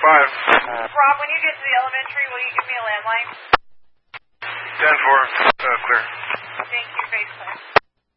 Rob, when you get to the elementary, will you give me a landline? 10-4, clear. Thank you, Face Clear.